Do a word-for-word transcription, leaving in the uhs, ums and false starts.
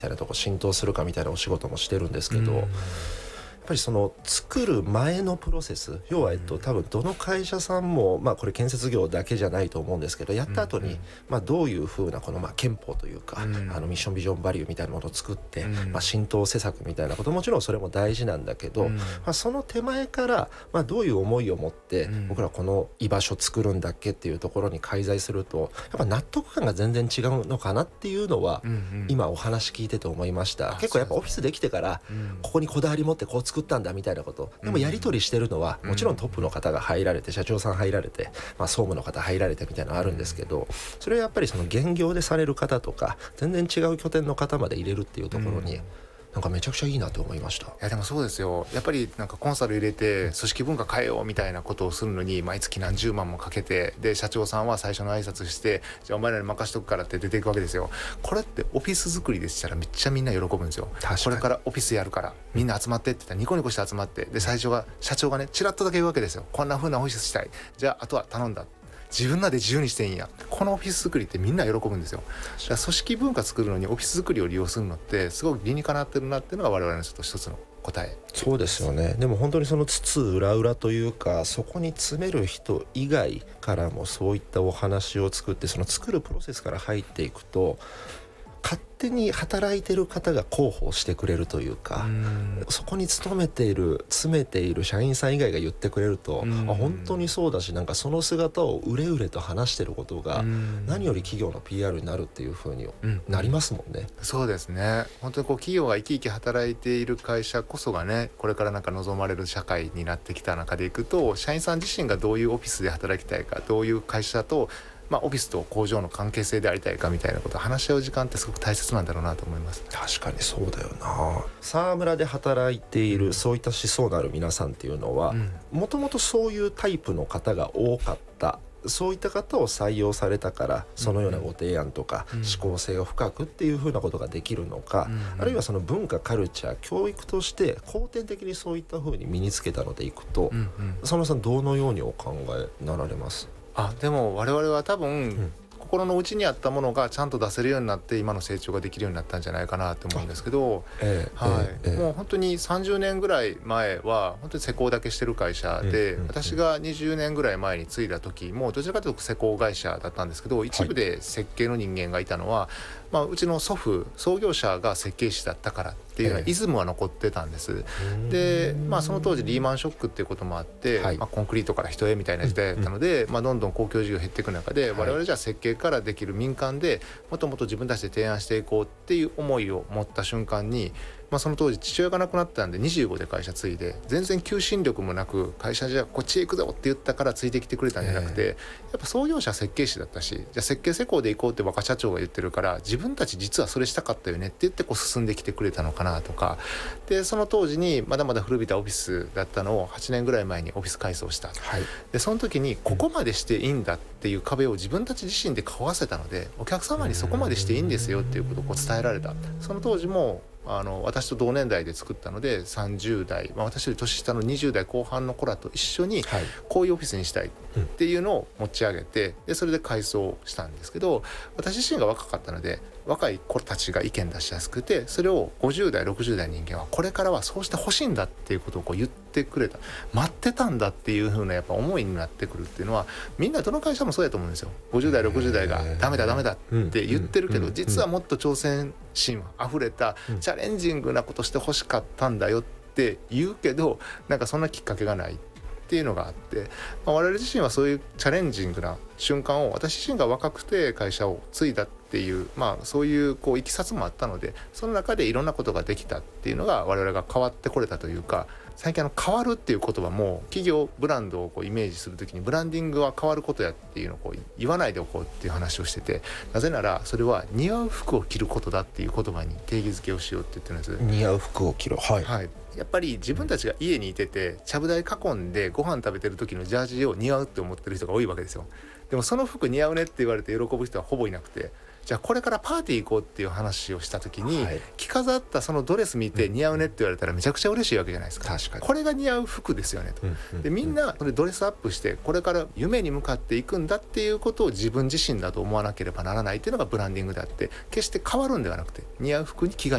たいなとこ浸透するかみたいなお仕事もしてるんですけど、やっぱりその作る前のプロセス、要はえっと多分どの会社さんもまあこれ建設業だけじゃないと思うんですけど、やった後にまあどういうふうなこのまあ憲法というか、あのミッションビジョンバリューみたいなものを作ってまあ浸透施策みたいなこと、もちろんそれも大事なんだけど、まあその手前からまあどういう思いを持って僕らこの居場所作るんだっけっていうところに介在すると、やっぱ納得感が全然違うのかなっていうのは今お話聞いてて思いました。結構やっぱオフィスできてからここにこだわり持ってこう作ったんだみたいなこと、でもやり取りしてるのはもちろんトップの方が入られて、社長さん入られて、まあ、総務の方入られてみたいなのあるんですけど、それはやっぱりその現業でされる方とか全然違う拠点の方まで入れるっていうところに、なんかめちゃくちゃいいなと思いました。いやでもそうですよ。やっぱりなんかコンサル入れて組織文化変えようみたいなことをするのに毎月何十万もかけて、で社長さんは最初の挨拶して、じゃあお前らに任しとくからって出ていくわけですよ。これってオフィス作りでしたらめっちゃみんな喜ぶんですよ。これからオフィスやるからみんな集まってって言ったらニコニコして集まって、で最初は社長がねチラッとだけ言うわけですよ。こんな風なオフィスしたい、じゃああとは頼んだ、自分らで自由にしていいんや。このオフィス作りってみんな喜ぶんですよ。だから組織文化作るのにオフィス作りを利用するのってすごく理にかなってるなっていうのが我々のちょっと一つの答え。 そうですよね。でも本当にそのつつ裏裏というか、そこに詰める人以外からもそういったお話を作って、その作るプロセスから入っていくと、勝手に働いてる方が広報してくれるというか、そこに勤めている詰めている社員さん以外が言ってくれると、あ本当にそうだし、なんかその姿をうれうれと話してることが何より企業の ピーアール になるっていう風になりますもんね。 そうですね。本当にこう企業が生き生き働いている会社こそがね、これからなんか望まれる社会になってきた中でいくと、社員さん自身がどういうオフィスで働きたいか、どういう会社とまあ、オフィスと工場の関係性でありたいかみたいなことを話し合う時間ってすごく大切なんだろうなと思います。 確かにそうだよな。沢村で働いているそういった思想のある皆さんっていうのは、もともとそういうタイプの方が多かった、そういった方を採用されたからそのようなご提案とか思考性を深くっていうふうなことができるのか、あるいはその文化カルチャー教育として後天的にそういったふうに身につけたのでいくと、沢村さんどのようにお考えになられます？ あでも我々は多分、うん、心の内にあったものがちゃんと出せるようになって今の成長ができるようになったんじゃないかなと思うんですけど、えーはいえー、もう本当にさんじゅうねんぐらい前は本当に施工だけしてる会社で、うん、私がにじゅうねんぐらい前に継いだ時もどちらかというと施工会社だったんですけど、一部で設計の人間がいたのは、まあ、うちの祖父創業者が設計士だったからっていうようなイズムは残ってたんです、えー、で、まあ、その当時リーマンショックっていうこともあって、はいまあ、コンクリートから人へみたいな時代だったので、まあ、どんどん公共事業減っていく中で、我々じゃあ設計からできる民間でもっともっと自分たちで提案していこうっていう思いを持った瞬間に、まあ、その当時父親が亡くなったんでにじゅうごで会社継いで、全然求心力もなく会社じゃこっちへ行くぞって言ったからついてきてくれたんじゃなくて、やっぱ創業者設計士だったし、じゃあ設計施工で行こうって若社長が言ってるから自分たち実はそれしたかったよねって言ってこう進んできてくれたのかなとかで、その当時にまだまだ古びたオフィスだったのをはちねんぐらい前にオフィス改装した、はい、でその時にここまでしていいんだっていう壁を自分たち自身で壊せたので、お客様にそこまでしていいんですよっていうことをこう伝えられた。その当時もあの私と同年代で作ったのでさんじゅう代、まあ、私より年下のにじゅう代後半の子らと一緒にこういうオフィスにしたいっていうのを持ち上げて、でそれで改装したんですけど、私自身が若かったので若い子たちが意見出しやすくて、それをごじゅう代ろくじゅう代の人間はこれからはそうしてほしいんだっていうことをこう言ってくれた、待ってたんだっていう風なやっぱ思いになってくるっていうのは、みんなどの会社もそうやと思うんですよ。ごじゅう代ろくじゅう代がダメだダメだって言ってるけど、実はもっと挑戦心あふれたチャレンジングなことしてほしかったんだよって言うけど、なんかそんなきっかけがないっていうのがあって、まあ、我々自身はそういうチャレンジングな瞬間を、私自身が若くて会社を継いだっていう、まあそういうこういきさつもあったので、その中でいろんなことができたっていうのが我々が変わってこれたというか、最近あの変わるっていう言葉も企業ブランドをこうイメージするときにブランディングは変わることやっていうのをこう言わないでおこうっていう話をしてて、なぜならそれは似合う服を着ることだっていう言葉に定義づけをしようって言ってるんです。 似合う服を着る、はい、 はい、やっぱり自分たちが家にいててちゃぶ台囲んでご飯食べてる時のジャージを似合うって思ってる人が多いわけですよ。でもその服似合うねって言われて喜ぶ人はほぼいなくて、じゃあこれからパーティー行こうっていう話をした時に、はい、着飾ったそのドレス見て似合うねって言われたらめちゃくちゃ嬉しいわけじゃないですか。 確かにこれが似合う服ですよねと、うんうん、でみんなそれドレスアップしてこれから夢に向かっていくんだっていうことを自分自身だと思わなければならないっていうのがブランディングであって、決して変わるんではなくて似合う服に着替